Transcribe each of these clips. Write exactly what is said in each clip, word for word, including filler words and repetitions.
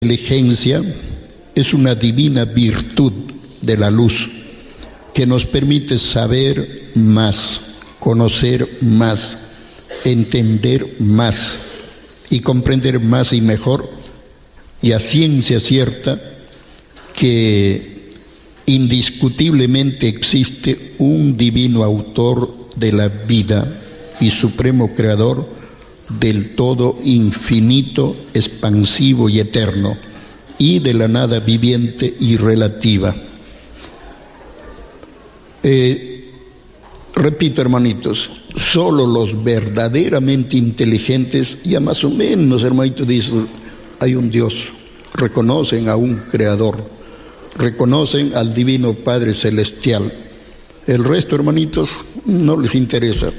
inteligencia es una divina virtud de la luz que nos permite saber más, conocer más, entender más y comprender más y mejor, y a ciencia cierta que indiscutiblemente existe un divino autor de la vida y supremo creador del todo infinito, expansivo y eterno, y de la nada viviente y relativa. Eh, repito, hermanitos, solo los verdaderamente inteligentes, ya más o menos, hermanito, dicen, hay un Dios, reconocen a un Creador, reconocen al Divino Padre Celestial. El resto, hermanitos, no les interesa.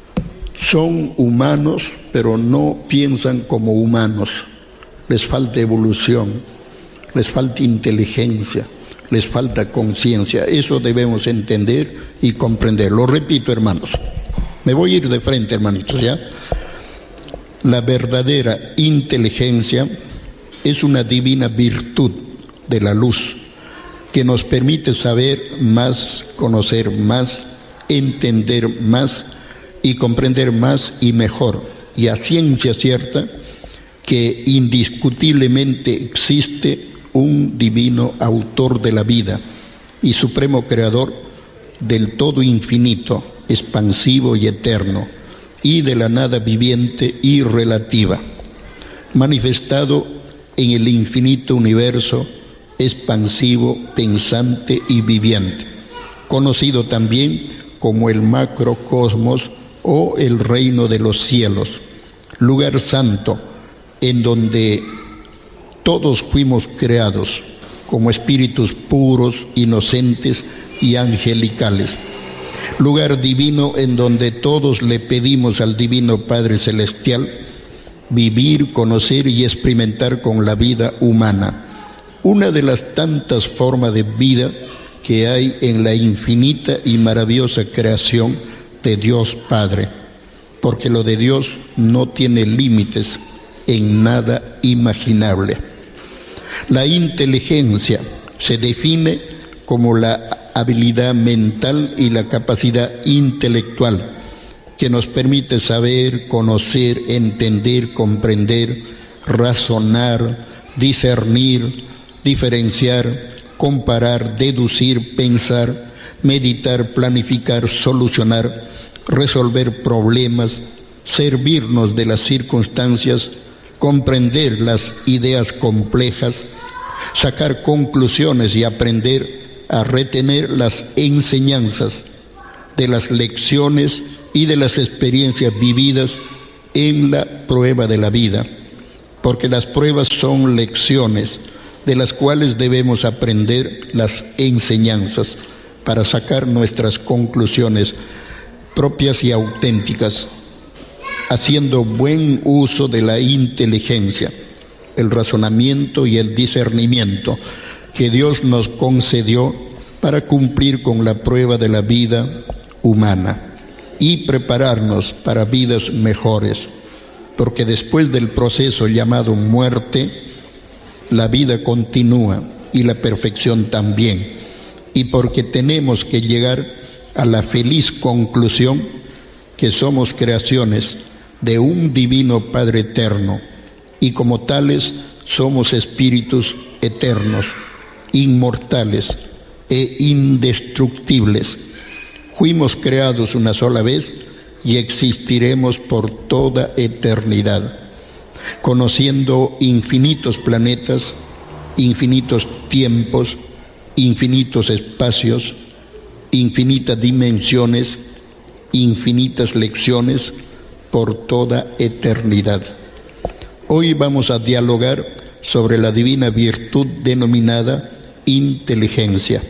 Son humanos, pero no piensan como humanos. Les falta evolución, les falta inteligencia, les falta conciencia. Eso debemos entender y comprender. Lo repito, hermanos. Me voy a ir de frente, hermanitos, ¿ya? La verdadera inteligencia es una divina virtud de la luz que nos permite saber más, conocer más, entender más y comprender más y mejor, y a ciencia cierta que indiscutiblemente existe un divino autor de la vida y supremo creador del todo infinito, expansivo y eterno, y de la nada viviente y relativa, manifestado en el infinito universo expansivo, pensante y viviente, conocido también como el macrocosmos o el reino de los cielos, lugar santo en donde todos fuimos creados como espíritus puros, inocentes y angelicales, lugar divino en donde todos le pedimos al Divino Padre Celestial vivir, conocer y experimentar con la vida humana, una de las tantas formas de vida que hay en la infinita y maravillosa creación de Dios Padre, porque lo de Dios no tiene límites en nada imaginable. La inteligencia se define como la habilidad mental y la capacidad intelectual que nos permite saber, conocer, entender, comprender, razonar, discernir, diferenciar, comparar, deducir, pensar, meditar, planificar, solucionar, resolver problemas, servirnos de las circunstancias, comprender las ideas complejas, sacar conclusiones y aprender a retener las enseñanzas de las lecciones y de las experiencias vividas en la prueba de la vida, porque las pruebas son lecciones de las cuales debemos aprender las enseñanzas para sacar nuestras conclusiones propias y auténticas, haciendo buen uso de la inteligencia, el razonamiento y el discernimiento que Dios nos concedió para cumplir con la prueba de la vida humana y prepararnos para vidas mejores, porque después del proceso llamado muerte, la vida continúa y la perfección también, y porque tenemos que llegar a la feliz conclusión que somos creaciones de un divino Padre eterno, y como tales somos espíritus eternos, inmortales e indestructibles. Fuimos creados una sola vez y existiremos por toda eternidad, conociendo infinitos planetas, infinitos tiempos, infinitos espacios, infinitas dimensiones, infinitas lecciones por toda eternidad. Hoy vamos a dialogar sobre la divina virtud denominada inteligencia.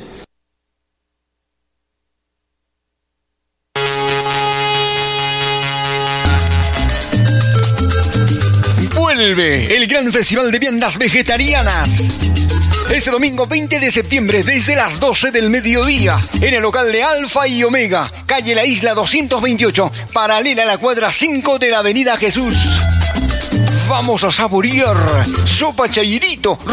Vuelve el gran festival de viandas vegetarianas. Este domingo veinte de septiembre desde las doce del mediodía en el local de Alfa y Omega, calle La Isla doscientos veintiocho, paralela a la cuadra cinco de la Avenida Jesús. vamos a saborear sopa chairito